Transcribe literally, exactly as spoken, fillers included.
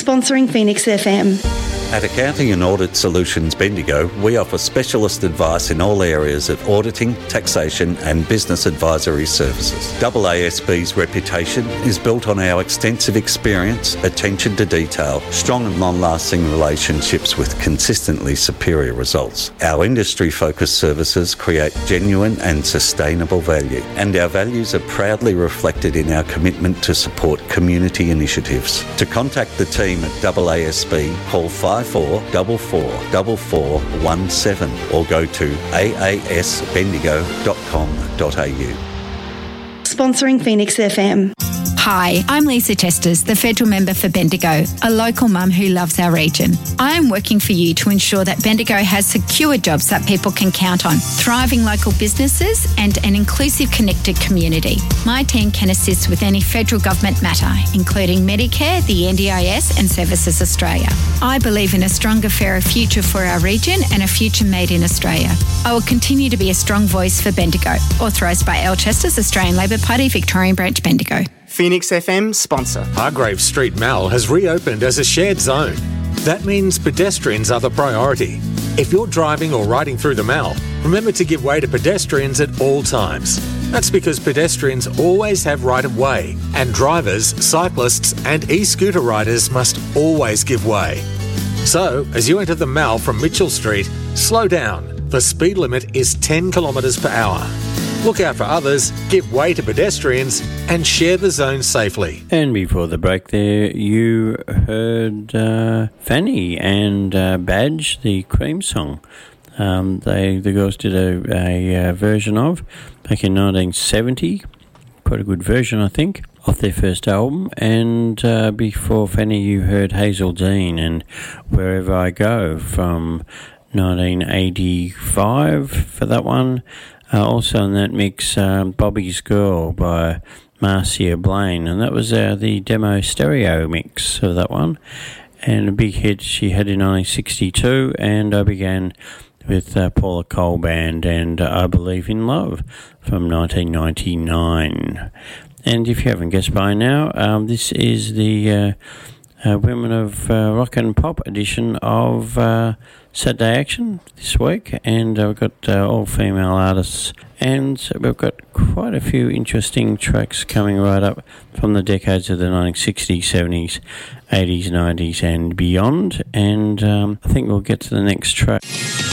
Sponsoring Phoenix F M. At Accounting and Audit Solutions Bendigo, we offer specialist advice in all areas of auditing, taxation and business advisory services. A A S B's reputation is built on our extensive experience, attention to detail, strong and long-lasting relationships with consistently superior results. Our industry-focused services create genuine and sustainable value, and our values are proudly reflected in our commitment to support community initiatives. To contact the team at A A S B, call five four four four four four one seven or go to a a s bendigo dot com dot a u. Sponsoring Phoenix F M. Hi, I'm Lisa Testers, the Federal Member for Bendigo, a local mum who loves our region. I am working for you to ensure that Bendigo has secure jobs that people can count on, thriving local businesses and an inclusive, connected community. My team can assist with any federal government matter, including Medicare, the N D I S and Services Australia. I believe in a stronger, fairer future for our region and a future made in Australia. I will continue to be a strong voice for Bendigo. Authorised by Al Chesters, Australian Labor Party, Victorian Branch, Bendigo. Phoenix F M sponsor. Hargrave Street Mall has reopened as a shared zone. That means pedestrians are the priority. If you're driving or riding through the mall, remember to give way to pedestrians at all times. That's because pedestrians always have right of way, and drivers, cyclists and e-scooter riders must always give way. So, as you enter the mall from Mitchell Street, slow down. The speed limit is ten kilometres per hour. Look out for others, give way to pedestrians and share the zone safely. And before the break there, you heard uh, Fanny and uh, Badge, the Cream song. Um, they the girls did a, a, a version of back in nineteen seventy. Quite a good version, I think, of their first album. And uh, before Fanny, you heard Hazel Dean and Wherever I Go from nineteen eighty-five for that one. Uh, also in that mix, um, Bobby's Girl by Marcia Blaine, and that was uh, the demo stereo mix of that one. And a big hit she had in nineteen sixty-two, and I began with uh, Paula Cole Band and uh, I Believe in Love from nineteen ninety-nine. And if you haven't guessed by now, um, this is the uh, uh, Women of uh, Rock and Pop edition of uh, Saturday Action this week, and uh, we've got uh, all female artists, and we've got quite a few interesting tracks coming right up from the decades of the nineteen sixties, seventies, eighties, nineties and beyond, and um, I think we'll get to the next track.